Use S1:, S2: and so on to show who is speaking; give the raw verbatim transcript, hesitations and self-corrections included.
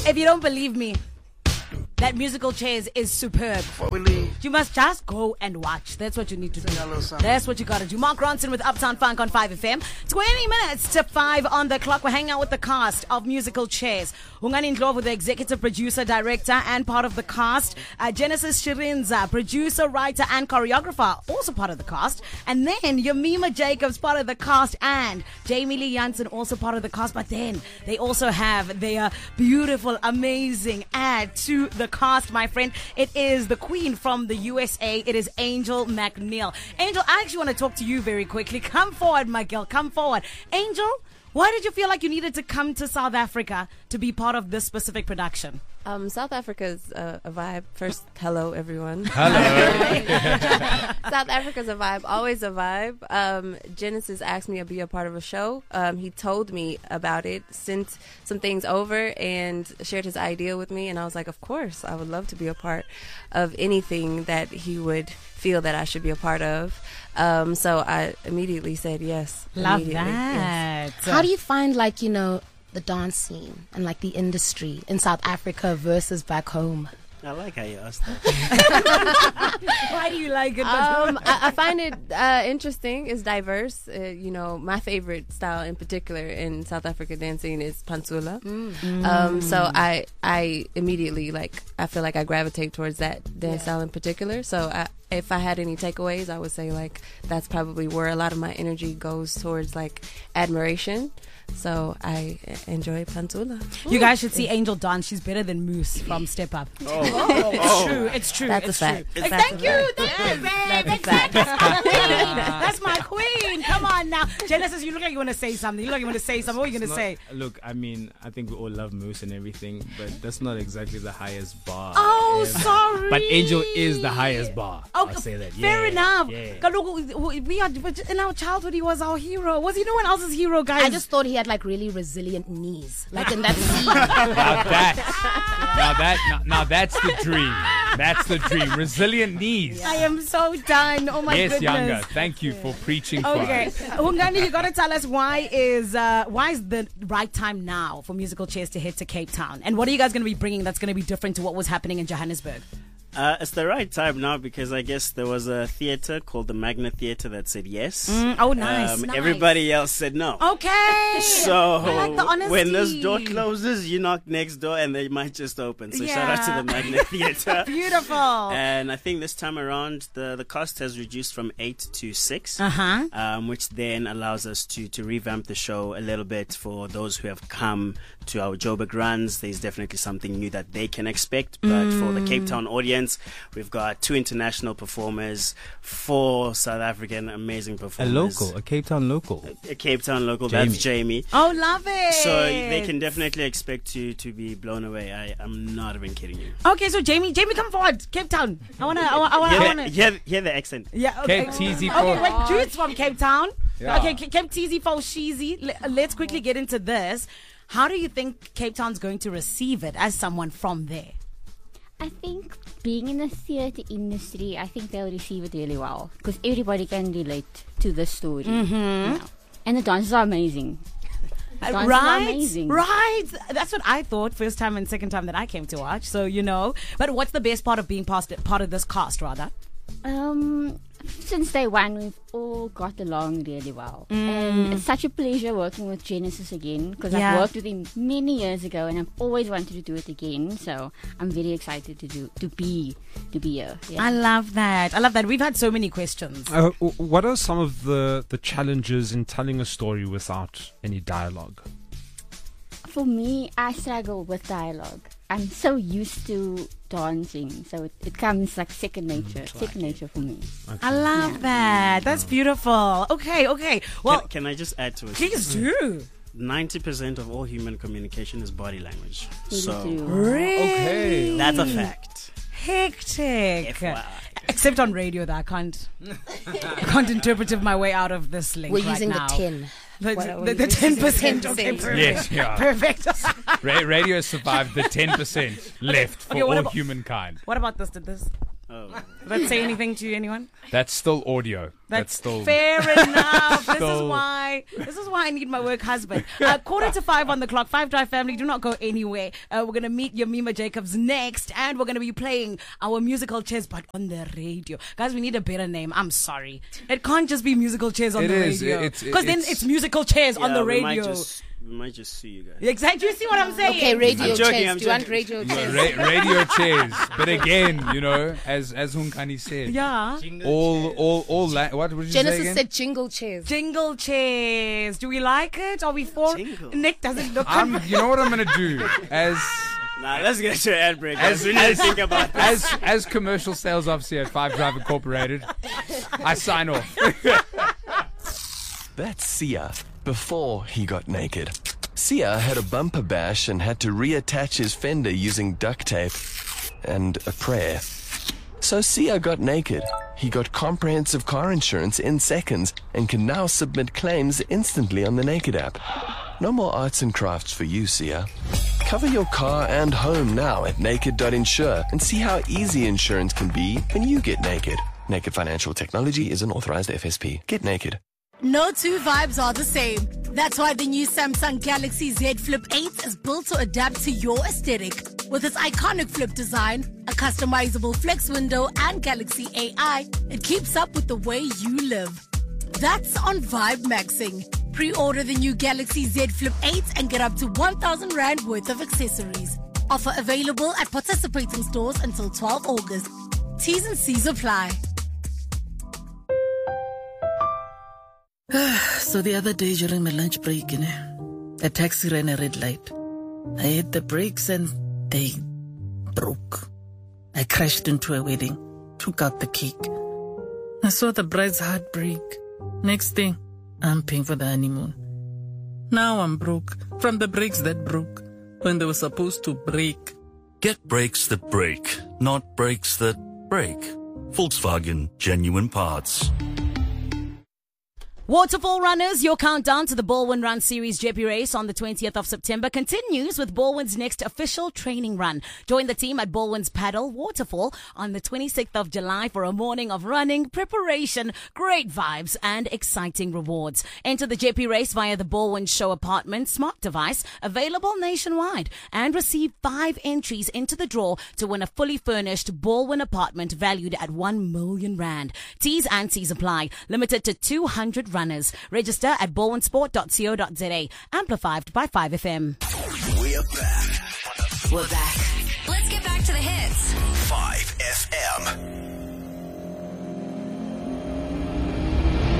S1: If you don't believe me, that musical chairs is superb.
S2: Before we leave,
S1: You must just go and watch. That's what you need to do.
S2: a little something.
S1: That's what you gotta do. Mark Ronson with Uptown Funk on five F M. twenty minutes to five on the clock. We're hanging out with the cast of Musical Chairs. Ungani Ndlovu, the executive producer, director, and part of the cast. Uh, Genesis Shirinza, producer, writer, and choreographer, also part of the cast. And then Yamima Jacobs, part of the cast, and Jamie Lee Jansen, also part of the cast. But then they also have their beautiful, amazing add to the cast, my friend. It is the queen from the U S A. It is Angel McNeil. Angel, I actually want to talk to you very quickly. Come forward, my girl. Come forward. Angel, why did you feel like you needed to come to South Africa to be part of this specific production?
S3: Um, South Africa's uh, a vibe. First, hello everyone.
S4: Hello.
S3: South Africa's a vibe, always a vibe. Um, Genesis asked me to be a part of a show. Um, he told me about it, sent some things over, and shared his idea with me. And I was like, of course, I would love to be a part of anything that he would feel that I should be a part of. Um, so I immediately said yes.
S1: Love
S3: immediately,
S1: that.
S3: yes.
S5: How do you find, like, you know, the dance scene and like the industry in South Africa versus back home?
S6: I like how you asked that.
S1: Why do you like it?
S3: Um, I, I find it uh, interesting. It's diverse. Uh, you know, my favorite style in particular in South Africa dancing is Pantsula.
S5: Mm.
S3: Um, so I, I immediately like. I feel like I gravitate towards that dance
S5: Yeah.
S3: style in particular. So I, if I had any takeaways, I would say like that's probably where a lot of my energy goes towards, like admiration. So I enjoy Pantsula.
S1: You guys should see Angel dance. She's better than Moose from Step Up.
S6: Oh.
S1: It's
S6: Oh.
S1: true. It's true.
S3: That's a
S1: it's
S3: fact.
S1: true.
S3: It's
S1: Like,
S3: that's
S1: thank
S3: a
S1: you.
S3: fact.
S1: Thank you, babe.
S3: That's a
S1: Exactly.
S3: fact.
S1: That's my queen. That's my queen. Come on now. Genesis, you look like you want to say something. You look like you want to say something. What are you going to say?
S4: Not- Look, I mean, I think we all love Moose and everything, but that's not exactly the highest bar.
S1: Oh,
S4: ever.
S1: sorry.
S4: But Angel is the highest bar.
S1: Oh,
S4: I'll say that.
S1: fair
S4: Yeah,
S1: enough.
S4: Yeah.
S1: Kaloku, we are, in our childhood, he was our hero. Was he no one else's hero, guys?
S5: I just thought he had like really resilient knees, like in that scene.
S4: Now that, now that, now, now that's the dream. That's the dream. Resilient knees.
S1: I am so done. Oh my
S4: yes,
S1: goodness.
S4: Younger. Thank you for preaching for
S1: Okay,
S4: us.
S1: Hungani, you gotta tell us why is uh, why is the right time now for Musical Chairs to head to Cape Town, and what are you guys gonna be bringing that's gonna be different to what was happening in Johannesburg?
S6: Uh, it's the right time now because I guess there was a theatre called the Magna Theatre that said yes.
S1: Mm, oh, nice,
S6: Um,
S1: nice.
S6: Everybody else said no.
S1: Okay.
S6: So
S1: I like the honesty.
S6: when this door closes, you knock next door and they might just open. So shout out to
S1: Yeah.
S6: the Magna Theatre.
S1: Beautiful.
S6: And I think this time around, the, the cost has reduced from eight to six,
S1: Uh huh.
S6: um, which then allows us to, to revamp the show a little bit for those who have come to our Joburg runs. There's definitely something new that they can expect. But for the Cape Town audience, we've got two international performers, four South African amazing
S4: A
S6: performers.
S4: local, a Cape Town local.
S6: A Cape Town local,
S4: Jamie.
S6: that's Jamie.
S1: Oh, love it.
S6: So they can definitely expect to, to be blown away. I, I'm not even kidding you.
S1: Okay, so Jamie, Jamie, come forward, Cape Town. I wanna, I wanna, I wanna. I
S6: Hear,
S1: wanna
S6: the, hear, hear the accent.
S1: yeah. Okay.
S4: Cape Teasy
S1: Okay,
S4: for-
S1: wait, Jude's from Cape Town.
S4: Yeah.
S1: Okay, Ca- Cape Teasy for Sheezy. Le- Let's quickly get into this. How do you think Cape Town's going to receive it as someone from there?
S7: I think being in the theatre industry, I think they'll receive it really well because everybody can relate to the story. Mm-hmm. You know. And the dances are amazing. The dances
S1: right,
S7: are amazing.
S1: right. That's what I thought first time and second time that I came to watch. So you know, but what's the best part of being past, part of this cast, rather?
S7: Um, since day one, we've all got along really well. And it's such a pleasure working with Genesis again because
S1: Yeah.
S7: I've worked with him many years ago and I've always wanted to do it again. So I'm very excited to do to be to be here. Yeah.
S1: I love that. I love that. We've had so many questions.
S8: Uh, w- what are some of the, the challenges in telling a story without any dialogue?
S7: For me, I struggle with dialogue. I'm so used to dancing, so it, it comes like second nature. second nature for me.
S1: I love
S7: Yeah.
S1: that. That's beautiful. Okay, okay. Well,
S6: Can, can I just add to it?
S1: please do.
S6: ninety percent of all human communication is body language.
S7: Really
S6: So
S7: do.
S1: Really?
S6: that's a fact.
S1: Hectic.
S6: F Y I.
S1: Except on radio, that I can't, I can't interpret my way out of this link
S5: We're
S1: right
S5: using
S1: now.
S5: the ten.
S1: The,
S5: What are
S1: the,
S5: we
S1: the
S5: using?
S1: ten percent.
S5: ten
S1: Okay,
S5: percent.
S1: perfect.
S4: Yes, yeah.
S1: Perfect.
S4: Ra- radio survived the ten percent left for
S1: Okay, what
S4: all
S1: about-
S4: humankind.
S1: What about this? Did this?
S6: Oh.
S1: Does that say anything to anyone?
S4: That's still audio.
S1: That's,
S4: That's still
S1: fair enough. This is
S4: Still-
S1: why. This is why I need my work husband. Uh, quarter to five on the clock. Five Drive family, do not go anywhere. Uh, we're gonna meet Yamima Jacobs next, and we're gonna be playing our musical chairs, but on the radio. Guys, we need a better name. I'm sorry. It can't just be musical chairs on
S4: It
S1: the
S4: is.
S1: radio.
S4: It's-
S1: Because then
S4: it's-
S1: it's musical chairs on
S6: Yeah,
S1: the
S6: we might
S1: radio.
S6: just- We might just sue you guys.
S1: Exactly. You see what I'm saying?
S5: Okay, radio
S6: I'm joking,
S5: chairs.
S6: I'm
S5: Do you want
S6: joking.
S5: radio chairs?
S4: Ra- radio chairs. But again, you know, as as Hunkani said,
S1: Yeah.
S4: all all all la- what would you say
S5: Genesis
S4: again?
S5: said jingle chairs.
S1: Jingle chairs. Do we like it? Are we for?
S6: Jingle.
S1: Nick doesn't look.
S4: I'm, you know what I'm gonna do as
S6: Nah, let's get to an ad break.
S4: As-
S6: As, we need
S4: as-
S6: to think about this.
S4: as as commercial sales officer at Five Drive Incorporated. I sign off.
S2: That's Sia before he got naked. Sia had a bumper bash and had to reattach his fender using duct tape and a prayer. So Sia got naked. He got comprehensive car insurance in seconds and can now submit claims instantly on the Naked app. No more arts and crafts for you, Sia. Cover your car and home now at naked dot insure and see how easy insurance can be when you get naked. Naked Financial Technology is an authorized F S P. Get naked.
S9: No two vibes are the same. That's why the new Samsung Galaxy Z Flip eight is built to adapt to your aesthetic. With its iconic flip design, a customizable flex window, and Galaxy A I, it keeps up with the way you live. That's on Vibe Maxing. Pre-order the new Galaxy Z Flip eight and get up to one thousand rand worth of accessories. Offer available at participating stores until twelfth of August. T's and C's apply.
S10: So the other day during my lunch break, you know, a taxi ran a red light. I hit the brakes and they broke. I crashed into a wedding, took out the cake. I saw the bride's heart break. Next thing, I'm paying for the honeymoon. Now I'm broke from the brakes that broke when they were supposed to break.
S11: Get brakes that break, not brakes that break. Volkswagen Genuine Parts.
S1: Waterfall runners, your countdown to the Baldwin Run Series J P race on the twentieth of September continues with Baldwin's next official training run. Join the team at Baldwin's Paddle Waterfall on the twenty-sixth of July for a morning of running, preparation, great vibes, and exciting rewards. Enter the J P race via the Baldwin Show Apartment smart device, available nationwide, and receive five entries into the draw to win a fully furnished Baldwin apartment valued at one million rand. T's and C's apply. Limited to two hundred runners. Register at baldwinsport dot co dot za. Amplified by five F M.
S12: We're back.
S13: We're back.
S14: Let's get back to the hits.
S12: five F M.